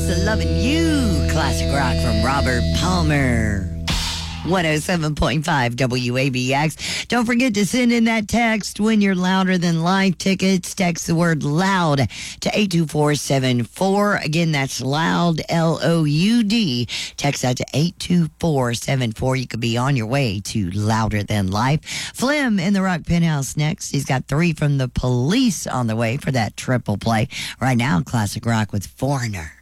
Loving You. Classic rock from Robert Palmer. 107.5 WABX. Don't forget to send in that text when you're Louder Than Life tickets. Text the word loud to 82474. Again, that's loud, Loud. Text that to 82474. You could be on your way to Louder Than Life. Flim in the Rock Penthouse next. He's got 3 from the Police on the way for that triple play. Right now, classic rock with Foreigner.